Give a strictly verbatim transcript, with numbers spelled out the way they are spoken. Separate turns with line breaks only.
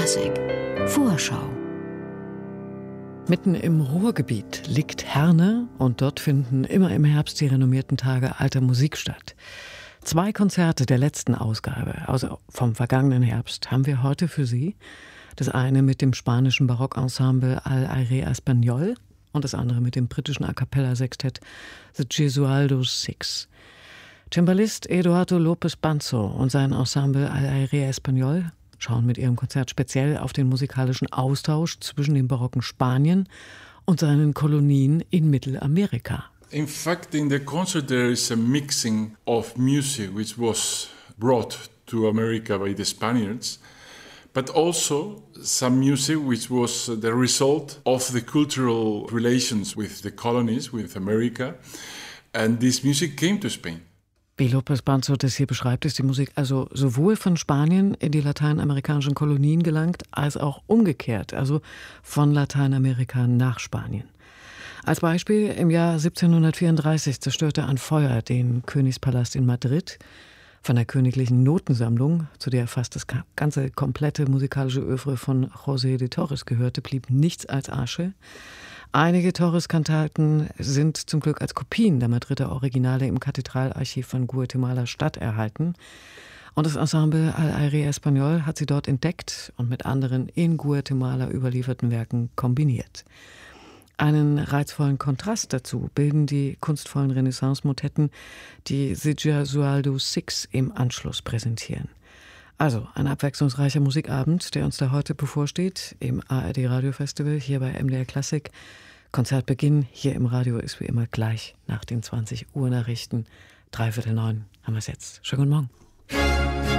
Klassik Vorschau.
Mitten im Ruhrgebiet liegt Herne und dort finden immer im Herbst die renommierten Tage alter Musik statt. Zwei Konzerte der letzten Ausgabe, also vom vergangenen Herbst, haben wir heute für Sie. Das eine mit dem spanischen Barockensemble Al Aire Español und das andere mit dem britischen A-Cappella-Sextett The Gesualdos Six. Cembalist Eduardo López Banzo und sein Ensemble Al Aire Español schauen mit ihrem Konzert speziell auf den musikalischen Austausch zwischen dem barocken Spanien und seinen Kolonien in Mittelamerika.
In fact, in the concert there is a mixing of music which was brought to America by the Spaniards, but also some music which was the result of the cultural relations with the colonies, with America, and this music came to Spain.
Wie López Banzo das hier beschreibt, ist die Musik also sowohl von Spanien in die lateinamerikanischen Kolonien gelangt, als auch umgekehrt, also von Lateinamerika nach Spanien. Als Beispiel, im Jahr siebzehnhundertvierunddreißig zerstörte ein Feuer den Königspalast in Madrid. Von der königlichen Notensammlung, zu der fast das ganze komplette musikalische Œuvre von José de Torres gehörte, blieb nichts als Asche. Einige Torres-Kantaten sind zum Glück als Kopien der Madrider Originale im Kathedralarchiv von Guatemala Stadt erhalten. Und das Ensemble Al Aire Español hat sie dort entdeckt und mit anderen in Guatemala überlieferten Werken kombiniert. Einen reizvollen Kontrast dazu bilden die kunstvollen Renaissance-Motetten, die The Gesualdos Six im Anschluss präsentieren. Also ein abwechslungsreicher Musikabend, der uns da heute bevorsteht, im A R D Radio Festival, hier bei M D R Klassik. Konzertbeginn hier im Radio ist wie immer gleich nach den zwanzig Uhr Nachrichten. Dreiviertel neun haben wir es jetzt. Schönen guten Morgen.